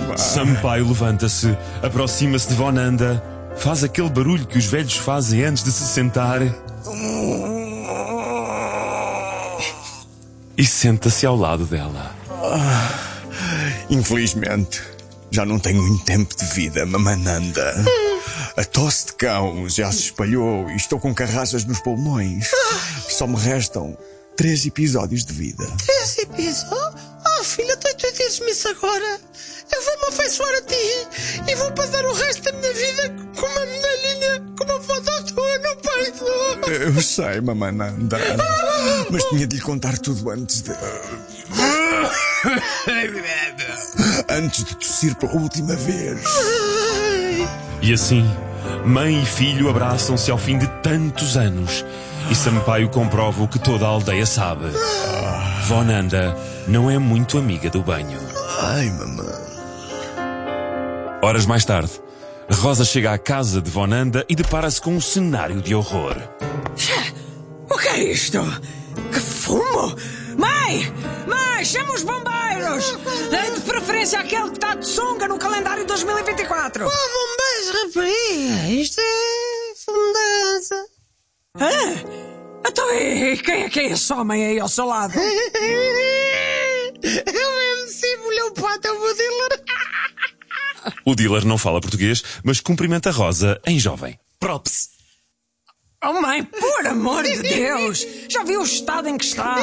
Sampaio levanta-se, aproxima-se de Vonanda, faz aquele barulho que os velhos fazem antes de se sentar e senta-se ao lado dela. Infelizmente, já não tenho muito tempo de vida, Mamananda. A tosse de cão já se espalhou e estou com carraças nos pulmões. Só me restam 3 episódios de vida. 3 episódios? Oh, filha, tu dizes-me isso agora. Eu vou-me afeiçoar a ti e vou passar o resto da minha vida com uma medalhinha com uma foto tua no peito. Eu sei, Mamananda, mas tinha de lhe contar tudo antes de... antes de tossir pela última vez. E assim, mãe e filho abraçam-se ao fim de tantos anos. E Sampaio comprova o que toda a aldeia sabe. Vonanda não é muito amiga do banho. Ai, mamãe. Horas mais tarde, Rosa chega à casa de Vonanda e depara-se com um cenário de horror. O que é isto? Que fumo! Mãe! Mãe, chama os bombeiros! De preferência aquele que está de sunga no calendário 2024. Oh, bombeiros, rapariga. Isto é fundança. Então, e quem é que é esse homem aí ao seu lado? Eu MC, o pato é o dealer. O dealer não fala português, mas cumprimenta Rosa em jovem. Props. Oh, mãe, por amor de Deus! Já viu o estado em que está?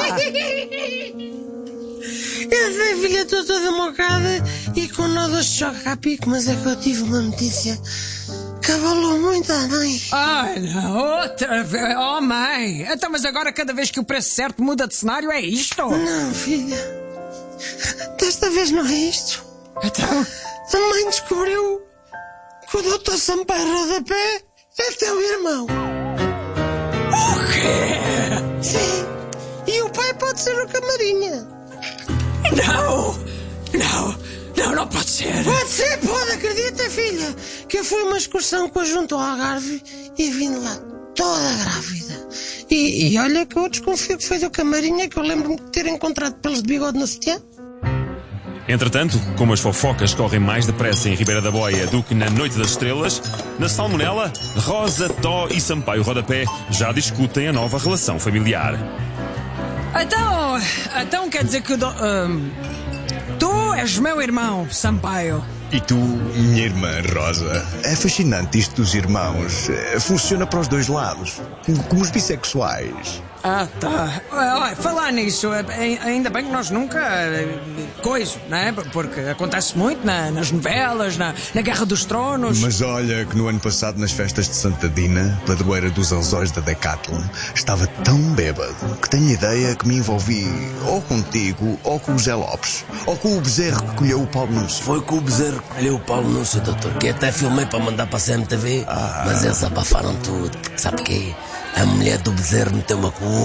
Eu sei, filha, estou toda mocada e com nó de choque a pico, mas é que eu tive uma notícia que abalou muito a mãe. Ai, não, outra vez. Oh, mãe! Então, mas agora cada vez que o preço certo muda de cenário é isto? Não, filha. Desta vez não é isto. Então? A mãe descobriu que o Dr. Sampaio Rodapé é teu irmão. O quê? Sim. E o pai pode ser o Camarinha. Não pode ser. Pode ser, pode, acredita, filha. Que eu fui uma excursão conjunto ao Algarve e vim de lá toda grávida. E olha que eu desconfio que foi do Camarinha, que eu lembro-me de ter encontrado pelos de bigode no sutiã. Entretanto, como as fofocas correm mais depressa em Ribeira da Boia do que na Noite das Estrelas, na Salmonela, Rosa, Tó e Sampaio Rodapé já discutem a nova relação familiar. Então quer dizer que tu és meu irmão, Sampaio. E tu, minha irmã Rosa? É fascinante isto dos irmãos. Funciona para os dois lados, como os bissexuais. Ah, tá. Olha, falar nisso, ainda bem que nós nunca... coisa, não é? Porque acontece muito nas novelas, na Guerra dos Tronos. Mas olha que no ano passado, nas festas de Santa Dina, padroeira dos anzóis da Decathlon, estava tão bêbado que tenho ideia que me envolvi ou contigo, ou com o Zé Lopes, ou com o bezerro que colheu o Paulo Núncio. Foi com o bezerro que colheu o Paulo Núncio, doutor, que até filmei para mandar para a CMTV, mas eles abafaram tudo, porque sabe o quê? A mulher do bezerro meteu uma cunha.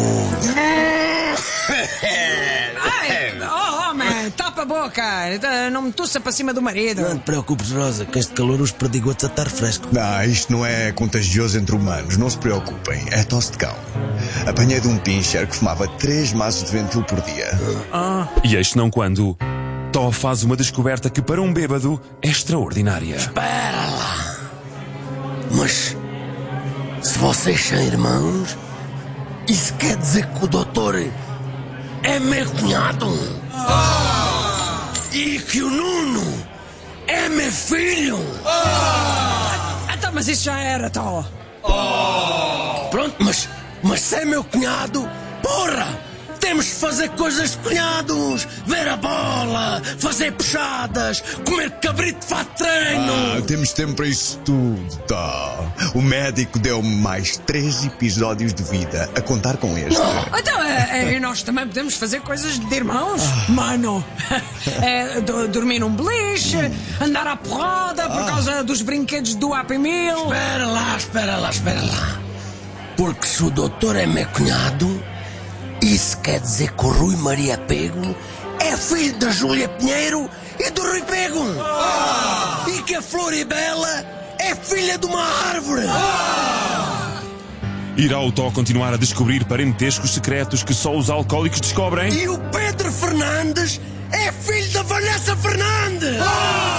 Homem, tapa a boca. Não me tussa para cima do marido. Não te preocupes, Rosa, que este calor os perdigotes a estar fresco. Isto não é contagioso entre humanos, não se preocupem, é tosse de cão. Apanhei de um pincher que fumava 3 maços de ventil por dia. E eis não quando Tó faz uma descoberta que para um bêbado é extraordinária. Espera lá. Mas se vocês são irmãos, isso quer dizer que o doutor é meu cunhado? E que o Nuno é meu filho? Então, mas isso já era, Tó. Pronto, mas se é meu cunhado, porra! Temos de fazer coisas de cunhados, ver a bola, fazer puxadas, comer cabrito de fato treino. Temos tempo para isso tudo, tá? O médico deu-me mais 3 episódios de vida, a contar com este. Então, nós também podemos fazer coisas de irmãos, mano. Dormir num beliche, andar à porrada por causa dos brinquedos do Happy Meal. Espera lá. Porque se o doutor é meu cunhado, isso quer dizer que o Rui Maria Pego é filho da Júlia Pinheiro e do Rui Pego. E que a Floribela é filha de uma árvore. Irá o Tó continuar a descobrir parentescos secretos que só os alcoólicos descobrem? E o Pedro Fernandes é filho da Vanessa Fernandes.